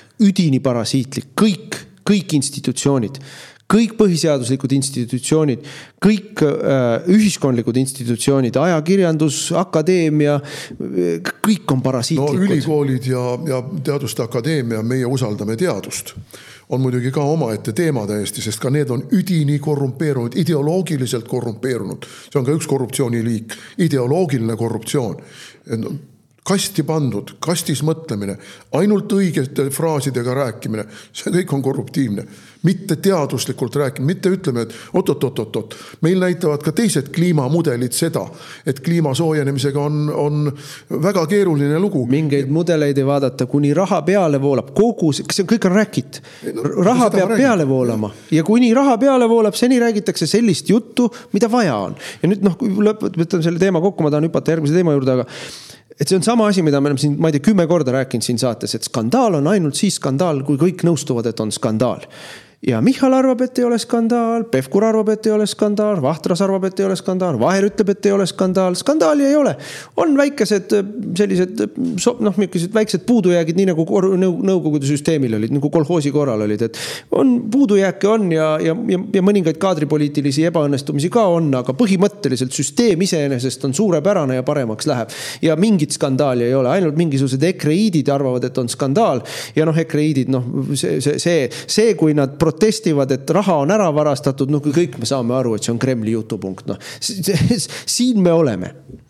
Kõik institutsioonid, kõik põhiseaduslikud institutsioonid, kõik ühiskondlikud institutsioonid, ajakirjandus, akadeemia, kõik on parasiitlikud. Ülikoolid ja teaduste akadeemia, meie usaldame teadust. On muidugi ka omaette teema täiesti, sest ka need on üdini korrumpeerunud, ideoloogiliselt korrumpeerunud. See on ka üks korruptsiooniliik, ideoloogiline korruptsioon. Kasti pandud, kastis mõtlemine, ainult õigete fraasidega rääkimine, see kõik on korruptiivne. Mitte teaduslikult rääkimine, mitte ütleme, et oot. Meil näitavad ka teised kliimamudelid seda, et kliima soojenemisega on väga keeruline lugu. Mingeid mudeleid ei vaadata, kuni raha peale voolab. See kõik on rääkit. Raha peab peale voolama. Ja kuni raha peale voolab, seni räägitakse sellist juttu, mida vaja on. Ja nüüd lõpetan selle teema kokku, ma tahan hüpata järgmise teema juurde, aga et see on sama asi, mida me oleme siin, ma ei tea, 10 korda rääkinud siin saates, et skandaal on ainult siis skandaal, kui kõik nõustuvad, et on skandaal. Ja Michal arvab, et ei ole skandaal, Pevkur arvab, et ei ole skandaal, Vahtras arvab, et ei ole skandaal, Vaher ütleb, et ei ole skandaal. Skandaali ei ole. On väikesed sellised, mingid väiksed puudujäägid, nii nagu nõukogude süsteemil olid, nagu kolhoosi korral olid. Et on puudujääke on ja mõningaid kaadripoliitilisi ebaõnnestumisi ka on, aga põhimõtteliselt süsteem iseenesest on suurepärane ja paremaks läheb. Ja mingit skandaali ei ole, ainult mingisugused ekreiidid arvavad, et on skandaal. Ja ekreiidid, see, kui nad protestivad, et raha on ära varastatud, kõik me saame aru, et see on Kremli jutupunkt. Siin me oleme.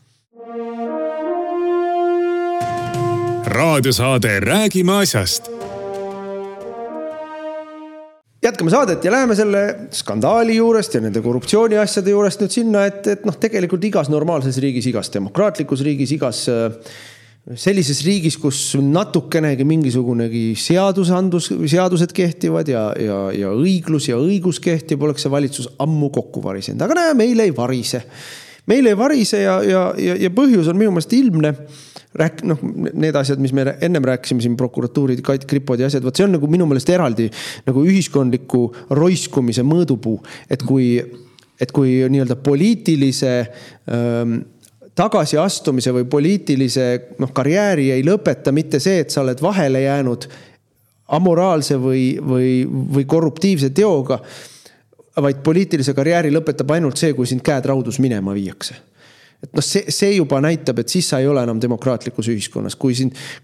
Raadiosaade Räägime asjast. Jätkame saadet ja läheme selle skandaali juurest ja nende korruptsiooni asjade juurest nüüd sinna, et tegelikult igas normaalses riigis, igas demokraatlikus riigis, igas sellises riigis, kus natukenegi mingisugunegi seadused kehtivad ja õiglus ja õigus kehtib, oleks see valitsus ammu kokku varisenud. Aga näe, meil ei varise. Meil ei varise ja põhjus on minu meelest ilmne. Need asjad, mis me ennem rääkisime siin prokuratuurid, kripod ja asjad, see on nagu minu meelest eraldi nagu ühiskondliku roiskumise mõõdupuu, et kui nii-öelda poliitilise tagasiastumise või poliitilise karjääri ei lõpeta mitte see, et sa oled vahele jäänud amoraalse või korruptiivse teoga, vaid poliitilise karjääri lõpetab ainult see, kui sind käed raudus minema viiakse. Et see juba näitab, et siis sa ei ole enam demokraatlikus ühiskonnas. Kui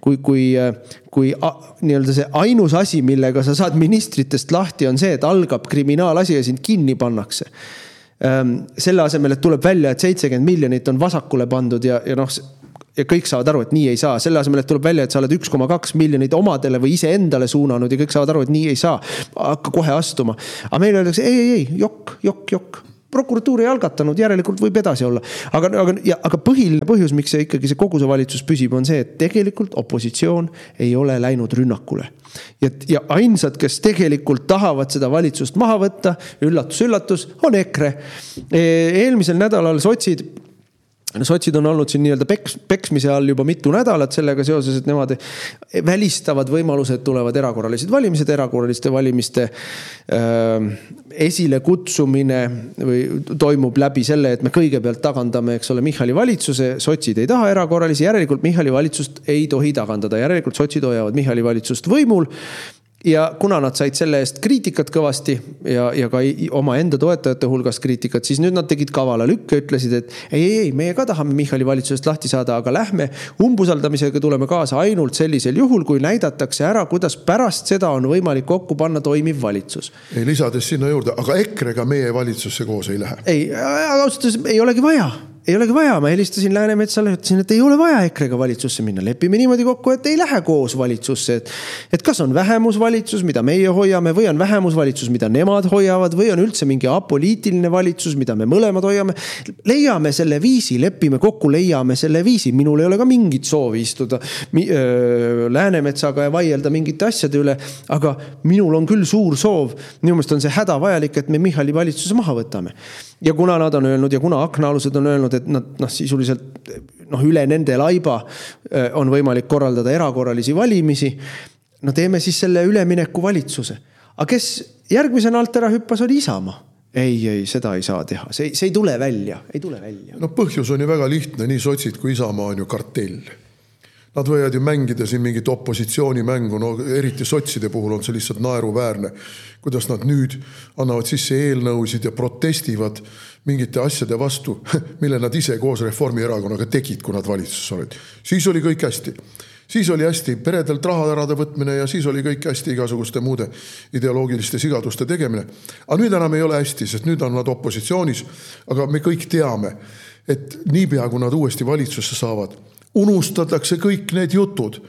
nii-öelda see ainus asi, millega sa saad ministritest lahti, on see, et algab kriminaalasi ja sind kinni pannakse. Selle asemel, et tuleb välja, et 70 miljonit on vasakule pandud ja kõik saavad aru, et nii ei saa. Selle asemel, et tuleb välja, et sa oled 1,2 miljonit omadele või ise endale suunanud ja kõik saavad aru, et nii ei saa. Hakka kohe astuma. Aga meil öeldakse, ei, jokk. Prokuratuur ei algatanud, järelikult võib edasi olla. Aga põhiline põhjus, miks see ikkagi kogu see valitsus püsib, on see, et tegelikult opositsioon ei ole läinud rünnakule. Ja ainsad, kes tegelikult tahavad seda valitsust maha võtta, üllatus, on EKRE. Eelmisel nädalal sotsid on olnud siin nii-öelda peksmise all juba mitu nädalat sellega seoses, et nemad välistavad võimalused tulevad erakorralised valimised, erakorraliste valimiste esile kutsumine või toimub läbi selle, et me kõigepealt tagandame, eks ole, Michali valitsuse, sotsid ei taha erakorralisi, järelikult Michali valitsust ei tohi tagandada, järelikult sotsid hoiavad Michali valitsust võimul. Ja kuna nad said selle eest kriitikat kõvasti ja ka oma enda toetajate hulgas kriitikat, siis nüüd nad tegid kavala lükke, ütlesid, et ei, meie ka tahame Michali valitsusest lahti saada, aga lähme umbusaldamisega tuleme kaasa ainult sellisel juhul, kui näidatakse ära, kuidas pärast seda on võimalik kokku panna toimiv valitsus. Ei, lisades sinna juurde, aga EKRE-ga meie valitsusse koos ei lähe. Ei, austus ei olegi vaja. Ma helistasin Läänemetsale, ütlesin, et ei ole vaja EKRE-ga valitsusse minna. Lepime niimoodi kokku, et ei lähe koos valitsusse. Et kas on vähemusvalitsus, mida meie hoiame, või on vähemusvalitsus, mida nemad hoiavad, või on üldse mingi apoliitiline valitsus, mida me mõlemad hoiame. Leiame selle viisi, lepime kokku, leiame selle viisi. Minul ei ole ka mingit soovi istuda Läänemetsaga ja vaielda mingite asjade üle, aga minul on küll suur soov. Minu meelest on see hädavajalik, et me Michali valitsuse maha võtame. Ja kuna nad on öelnud ja kuna aknaalused on öelnud, et nad sisuliselt üle nende laiba on võimalik korraldada erakorralisi valimisi, teeme siis selle ülemineku valitsuse. Aga kes järgmisena alt ära hüppas, oli Isamaa. Ei, seda ei saa teha. See ei tule välja. Põhjus on ju väga lihtne, nii sotsid kui Isamaa on ju kartell. Nad võivad ju mängida siin mingit opositsioonimängu, eriti sotside puhul on see lihtsalt naeruväärne, kuidas nad nüüd annavad sisse eelnõusid ja protestivad mingite asjade vastu, mille nad ise koos Reformierakonnaga tegid, kui nad valitsuses olid. Siis oli kõik hästi. Siis oli hästi peredelt raha ära võtmine ja siis oli kõik hästi igasuguste muude ideoloogiliste sigaduste tegemine. Aga nüüd enam ei ole hästi, sest nüüd on nad opositsioonis, aga me kõik teame, et niipea kui nad uuesti valitsusse saavad, unustatakse kõik need jutud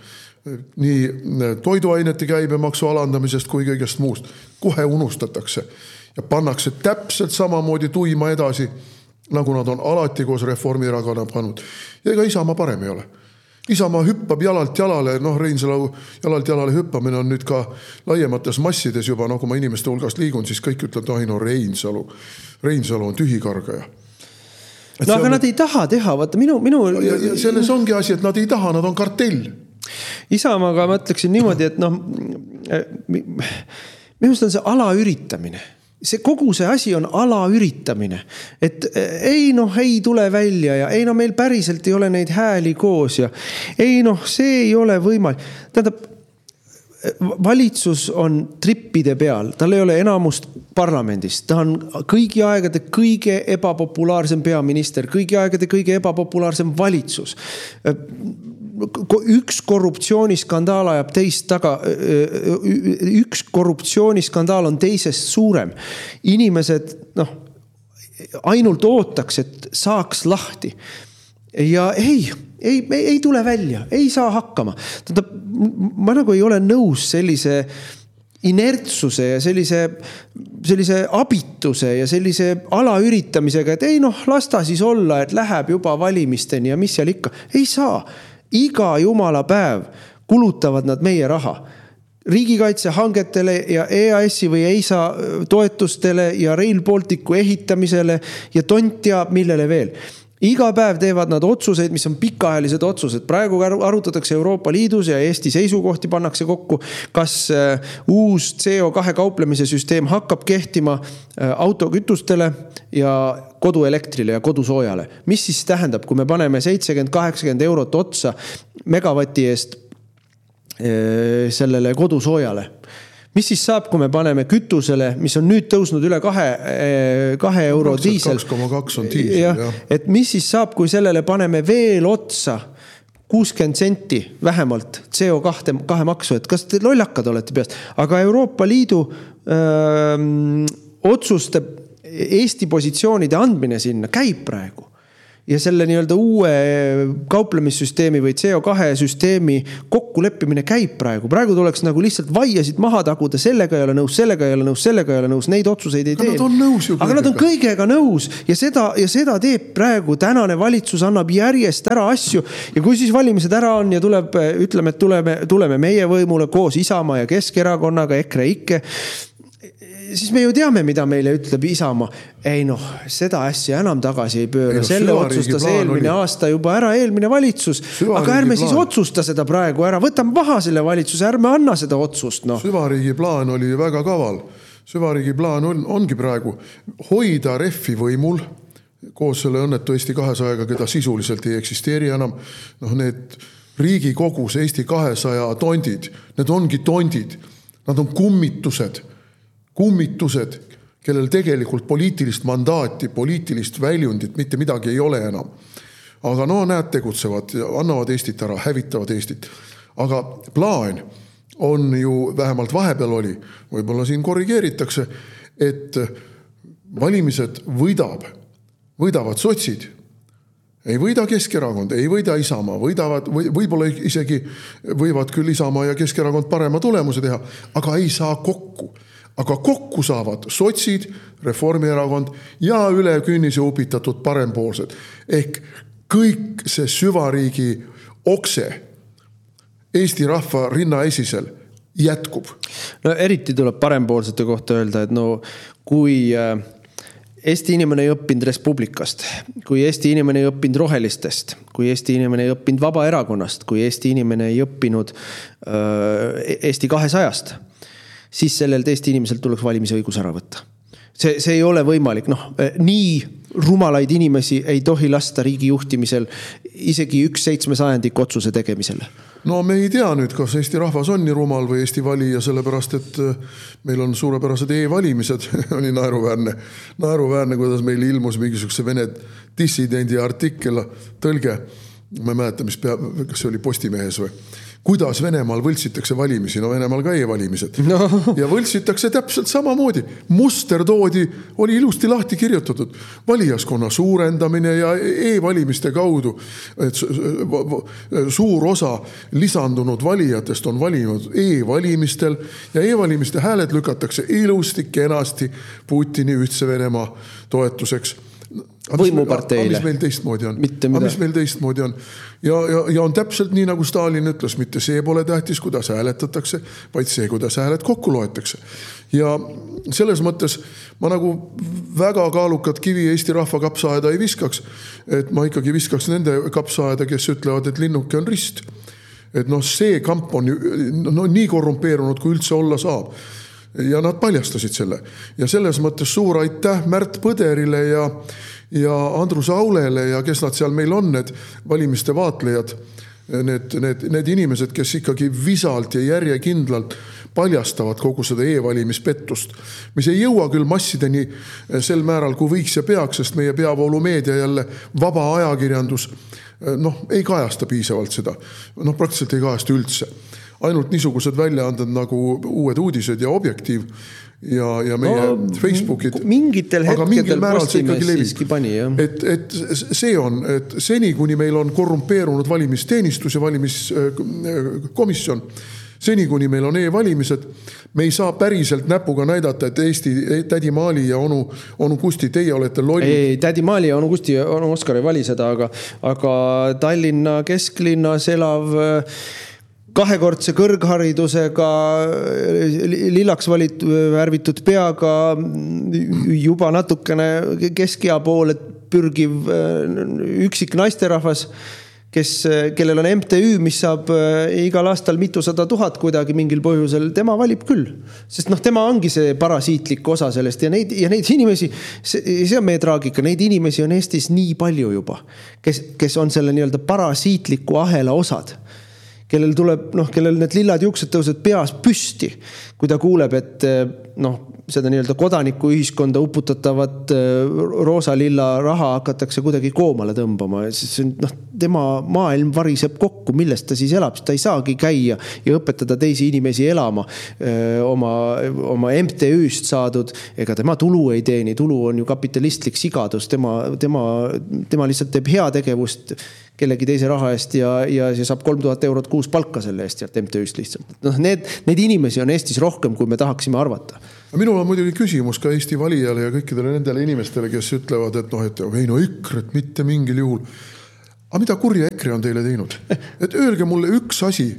nii toiduainete käibemaksu alandamisest kui kõigest muust. Kohe unustatakse ja pannakse täpselt samamoodi tuima edasi, nagu nad on alati koos Reformierakonna pannud. Ja ega Isamaa parem ei ole. Isamaa hüppab jalalt jalale, Reinsalu jalalt jalale hüppamine on nüüd ka laiemates massides juba, kui ma inimeste hulgast liigun, siis kõik ütlevad, Reinsalu on tühikargaja. Aga nad ei taha teha, vaata minu... Ja selles ongi asi, et nad ei taha, nad on kartell. Isamaaga ma ütleksin niimoodi, et minu arust on see alaüritamine. Kogu see asi on alaüritamine. Et ei tule välja ja ei meil päriselt ei ole neid hääli koos ja ei see ei ole võimalik. Tähendab, valitsus on trippide peal, tal ei ole enamust parlamendis, ta on kõigi aegade kõige ebapopulaarsem peaminister, kõigi aegade kõige ebapopulaarsem valitsus. Üks korruptsiooniskandaal ajab teist taga, üks korruptsiooniskandaal on teisest suurem. Inimesed ainult ootaks, et saaks lahti. Ja ei tule välja, ei saa hakkama. Ma nagu ei ole nõus sellise inertsuse ja sellise abituse ja sellise alaüritamisega, et ei lasta siis olla, et läheb juba valimisteni ja mis seal ikka. Ei saa. Iga jumala päev kulutavad nad meie raha. Riigikaitse hangetele ja EAS-i või EISA toetustele ja Rail Balticu ehitamisele ja tont teab millele veel. Iga päev teevad nad otsuseid, mis on pikaajalised otsused. Praegu arutatakse Euroopa Liidus ja Eesti seisukohti pannakse kokku, kas uus CO2 kauplemise süsteem hakkab kehtima autokütustele ja koduelektrile ja kodusoojale. Mis siis tähendab, kui me paneme 70-80 eurot otsa megavati eest sellele kodusoojale? Mis siis saab, kui me paneme kütusele, mis on nüüd tõusnud üle 2 euro diisel? 2,2 on diisel, jah. Et mis siis saab, kui sellele paneme veel otsa 60 senti vähemalt CO2 maksu, et kas te lollakad olete peast? Aga Euroopa Liidu otsuste Eesti positsioonide andmine sinna käib praegu. Ja selle nii-öelda uue kauplemissüsteemi või CO2 süsteemi kokkuleppimine käib praegu. Praegu tuleks nagu lihtsalt vaiasid maha taguda, sellega ei ole nõus, sellega ei ole nõus, sellega ei ole nõus, neid otsuseid ei tee. Aga nad on kõigega nõus ja seda teeb praegu tänane valitsus, annab järjest ära asju ja kui siis valimised ära on ja ütleme, et tuleme meie võimule koos Isamaa ja Keskerakonnaga, EKREIKE, siis me ju teame, mida meile ütleb Isamaa. Ei seda asja enam tagasi ei pööra. Selle otsustas eelmine aasta juba ära eelmine valitsus. Aga ärme siis otsusta seda praegu ära. Võtame maha selle valitsuse, ärme anna seda otsust. Süvariigi plaan oli väga kaval. Süvariigi plaan ongi praegu hoida Refi võimul koos selle õnnetu Eesti 200-ga, keda sisuliselt ei eksisteeri enam. Need Riigikogus Eesti 200 tondid, need ongi tondid. Nad on kummitused, kellel tegelikult poliitilist mandaati, poliitilist väljundit, mitte midagi ei ole enam. Aga näed tegutsevad, annavad Eestit ära, hävitavad Eestit. Aga plaan on ju, vähemalt vahepeal oli, võib-olla siin korrigeeritakse, et valimised võidavad sotsid. Ei võida Keskerakond, ei võida Isamaa, võib-olla isegi võivad küll Isamaa ja Keskerakond parema tulemuse teha, aga ei saa kokku. Aga kokku saavad sotsid, Reformierakond ja üle künnise upitatud parempoolsed. Ehk kõik see süvariigi okse Eesti rahva rinnaesisel jätkub. Eriti tuleb parempoolsete kohta öelda, et kui Eesti inimene ei õppinud Respublikast, kui Eesti inimene ei õppinud Rohelistest, kui Eesti inimene ei õppinud Vabaerakonnast, kui Eesti inimene ei õppinud Eesti 200-st, siis sellelt Eesti inimeselt tuleks valimisõigus ära võtta. See ei ole võimalik. Nii rumalaid inimesi ei tohi lasta riigi juhtimisel isegi 1/700 otsuse tegemisele. Me ei tea nüüd, kas Eesti rahvas on nii rumal või Eesti valija, sellepärast, et meil on suurepärased e-valimised. Oli naeruväärne, kuidas meil ilmus mingisuguse Vene dissidendi artikkel, tõlge. Ma ei mäleta, kas see oli Postimehes või. Kuidas Venemaal võltsitakse valimisi, Venemaal ka e-valimised. Ja võltsitakse täpselt samamoodi. Muster oli ilusti lahti kirjutatud. Valijaskonna suurendamine ja e-valimiste kaudu. Et suur osa lisandunud valijatest on valinud e-valimistel ja e-valimiste hääled lükatakse ilusti kenasti Putini ühtse Venemaa toetuseks. Võimuparteile. Mis meil teistmoodi on? Ja on täpselt nii, nagu Stalin ütles, mitte see pole tähtis, kuidas hääletatakse, vaid see, kuidas hääled kokku loetakse. Ja selles mõttes ma nagu väga kaalukat kivi Eesti rahva kapsaaeda ei viskaks, et ma ikkagi viskaks nende kapsaaeda, kes ütlevad, et linnuke on rist. Et see kamp on nii korrumpeerunud, kui üldse olla saab. ja nad paljastasid selle. Ja selles mõttes suur aitäh Märt Põderile ja Andrus Aulele ja kes nad seal meil on, need valimiste vaatlejad, need inimesed, kes ikkagi visalt ja järjekindlalt paljastavad kogu seda e-valimispettust, mis ei jõua küll massideni sel määral, kui võiks ja peaks, sest meie peavoolumeedia jälle vaba ajakirjandus ei kajasta piisavalt seda. Praktiliselt ei kajasta üldse. Ainult niisugused väljaanded nagu Uued Uudised ja Objektiiv ja meie Facebookid. Mingitel hetkedel Postimees siiski pani, jah. Et see on, et seni, kuni meil on korrumpeerunud valimisteenistus ja valimiskomisjon, seni, kuni meil on e-valimised, me ei saa päriselt näpuga näidata, et Eesti tädi Maali ja onu Kusti, teie olete lollid. Ei, tädi Maali ja onu Kusti, onu Oskar ei vali seda, aga Tallinna kesklinnas elav kahekordse kõrgharidusega lillaks värvitud peaga juba natukene keskea poole pürgiv üksik naisterahvas, kellel on MTÜ, mis saab igal aastal mitusada tuhat kuidagi mingil põhjusel, tema valib küll. Sest tema ongi see parasiitlik osa sellest ja neid inimesi, see on meie traagika, neid inimesi on Eestis nii palju juba, kes on selle nii-öelda parasiitliku ahela osad, kellel need lillad juuksed tõused peas püsti, kui ta kuuleb, et seda nii-öelda kodanikuühiskonda uputatavat roosa-lilla raha hakatakse kuidagi koomale tõmbama. Tema maailm variseb kokku, millest ta siis elab. Ta ei saagi käia ja õpetada teisi inimesi elama oma MTÜ-st saadud. Ega tema tulu ei teeni. Tulu on ju kapitalistlik sigadus. Tema lihtsalt teeb heategevust kellegi teise raha eest ja saab 3000 eurot kuus palka selle eest sealt MTÜ-st lihtsalt. Need inimesi on Eestis rohkem, kui me tahaksime arvata. Minul on muidugi küsimus ka Eesti valijale ja kõikidele nendele inimestele, kes ütlevad, et EKRE, et mitte mingil juhul. Aga mida kurja EKRE on teile teinud? Et öelge mulle üks asi,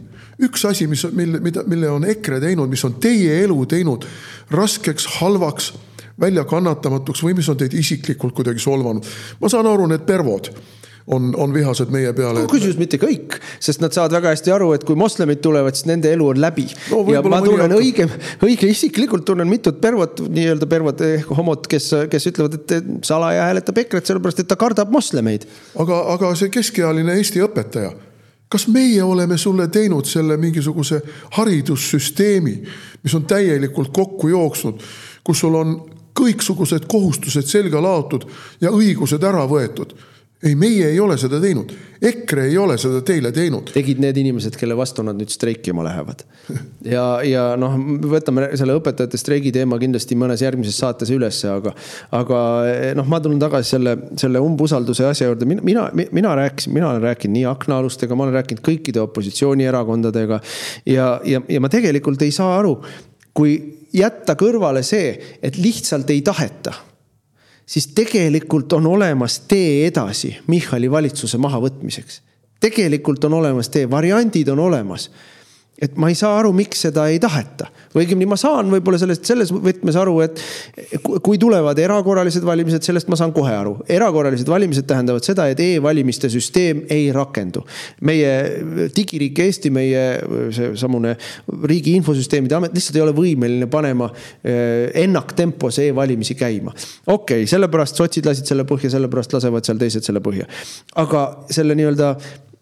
mille on EKRE teinud, mis on teie elu teinud raskeks, halvaks, välja kannatamatuks või mis on teid isiklikult kuidagi solvanud. Ma saan aru, need pervod on vihased meie peale. Küsimus mitte kõik, sest nad saavad väga hästi aru, et kui moslemid tulevad, siis nende elu on läbi. Ja ma tunnen õige isiklikult tunnen mitut pervot, nii-öelda pervot homot, kes ütlevad, et salaja hääletab EKRE-t sellepärast, et ta kardab moslemeid. Aga see keskealine Eesti õpetaja, kas meie oleme sulle teinud selle mingisuguse haridussüsteemi, mis on täielikult kokku jooksnud, kus sul on kõiksugused kohustused selga laotud ja õigused ära võetud? Ei, meie ei ole seda teinud. EKRE ei ole seda teile teinud. Tegid need inimesed, kelle vastu nad nüüd streikima lähevad. Ja võtame selle õpetajate streigi teema kindlasti mõnes järgmises saates ülesse, aga ma tulen tagasi selle umbusalduse asja juurde. Mina olen rääkinud nii aknaalustega, ma olen rääkinud kõikide opositsioonierakondadega ja ma tegelikult ei saa aru, kui jätta kõrvale see, et lihtsalt ei taheta, siis tegelikult on olemas tee edasi Michali valitsuse mahavõtmiseks. Tegelikult on olemas tee, variandid on olemas. Et ma ei saa aru, miks seda ei taheta. Või õigemini ma saan võib-olla selles võtmes aru, et kui tulevad erakorralised valimised, sellest ma saan kohe aru. Erakorralised valimised tähendavad seda, et e-valimiste süsteem ei rakendu. Meie digiriik Eesti, meie samune riigi infosüsteemide amet lihtsalt ei ole võimeline panema ennaktempos e-valimisi käima. Okei, sellepärast sotsid lasid selle põhja, sellepärast lasevad seal teised selle põhja. Aga selle nii-öelda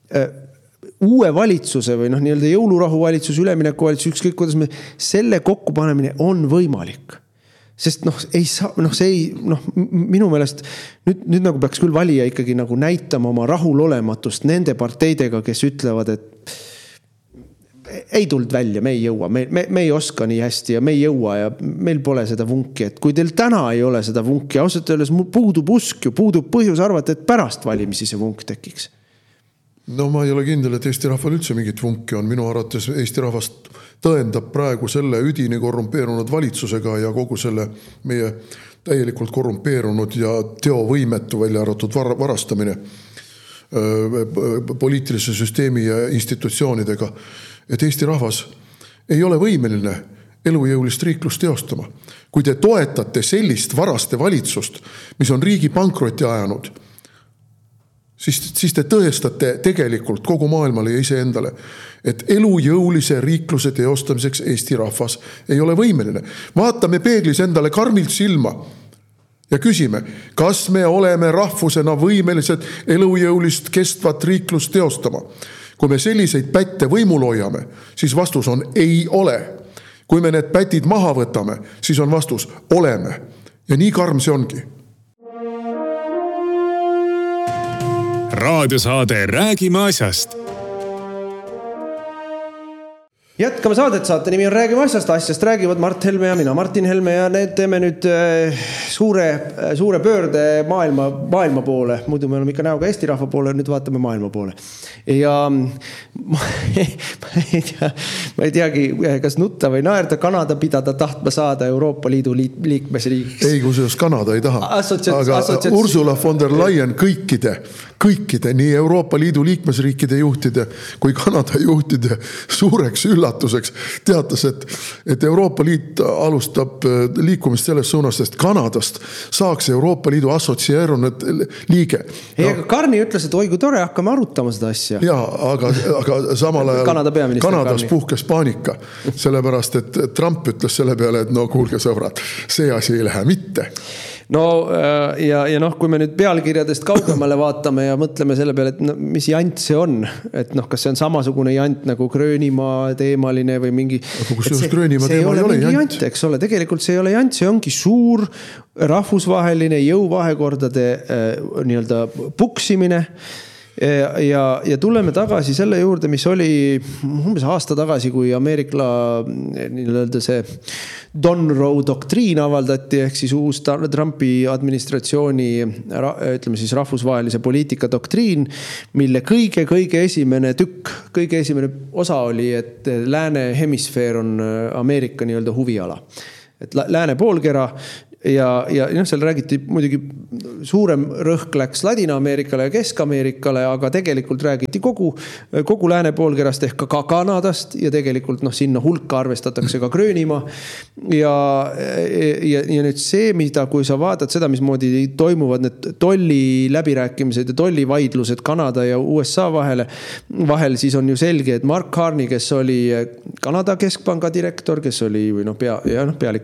uue valitsuse või nii-öelda jõulurahu valitsus, ülemineku valitsus, ükskõik kuidas selle kokkupanemine on võimalik. Sest minu meelest nüüd nagu peaks küll valija ikkagi nagu näitama oma rahulolematust nende parteidega, kes ütlevad, et ei tulnud välja, me ei jõua, me ei oska nii hästi ja me ei jõua ja meil pole seda vunki, et kui teil täna ei ole seda vunki, ausalt öeldes puudub usk ja puudub põhjus arvata, et pärast valimisi see vunk tekiks. No ma ei ole kindel, et Eesti rahval üldse mingit vunki on. Minu arvates Eesti rahvast tõendab praegu selle üdini korrumpeerunud valitsusega ja kogu selle meie täielikult korrumpeerunud ja teovõimetu välja arvatud varastamine poliitilise süsteemi ja institutsioonidega, et Eesti rahvas ei ole võimeline elujõulist riiklust teostama. Kui te toetate sellist varaste valitsust, mis on riigi pankrotti ajanud, siis te tõestate tegelikult kogu maailmale ja iseendale, et elujõulise riikluse teostamiseks Eesti rahvas ei ole võimeline. Vaatame peeglis endale karmilt silma ja küsime, kas me oleme rahvusena võimelised elujõulist kestvat riiklust teostama. Kui me selliseid pätte võimul hoiame, siis vastus on ei ole. Kui me need pätid maha võtame, siis on vastus oleme. Ja nii karm see ongi. Raadiosaade Räägime asjast. Jätkame saadet, saate nimi on Räägime asjast räägivad Mart Helme ja mina, Martin Helme ja need teeme nüüd suure pöörde maailma poole. Muidu me oleme ikka näoga Eesti rahva poole, nüüd vaatame maailma poole. Ja ma ei teagi, kas nutta või naerda, Kanada pidada tahtma saada Euroopa Liidu liikmesriigiks. Ei, kusjuures Kanada ei taha. Aga Ursula von der Leyen kõikide, nii Euroopa Liidu liikmesriikide juhtide kui Kanada juhtide suureks üllatuseks teatas, et Euroopa Liit alustab liikumist selles suunas, sest Kanadast saaks Euroopa Liidu assotsieerunud liige. Aga Karni ütles, et oi kui tore, hakkame arutama seda asja. Jaa, aga samal ajal Kanadas puhkes paanika, sellepärast, et Trump ütles selle peale, et no kuulge sõbrad, see asi ei lähe mitte. No ja kui me nüüd pealkirjadest kaugemale vaatame ja mõtleme selle peale, et mis jant see on, et kas see on samasugune jant nagu Gröönimaa teemaline või mingi... See ei ole mingi jant, eks ole, tegelikult see ei ole jant, see ongi suur rahvusvaheline jõuvahekordade nii-öelda puksimine. Ja tuleme tagasi selle juurde, mis oli umbes aasta tagasi, kui Ameerika nii-öelda see Don Rowe doktriin avaldati, ehk siis uus Trumpi administratsiooni ütleme siis rahvusvahelise poliitika doktriin, mille kõige esimene tükk, kõige esimene osa oli, et lääne hemisfeer on Ameerika nii-öelda huviala. Et lääne poolkera ja seal räägiti muidugi suurem rõhk läks Ladina-Ameerikale ja Kesk-Ameerikale, aga tegelikult räägiti kogu lääne poolkerast ehk ka Kanadast ja tegelikult sinna hulka arvestatakse ka Gröönimaa ja nüüd see, mida kui sa vaatad seda, mismoodi toimuvad need tolli läbirääkimised ja tolli vaidlused Kanada ja USA vahel, siis on ju selge, et Mark Carney, kes oli Kanada keskpanga direktor, kes oli pealik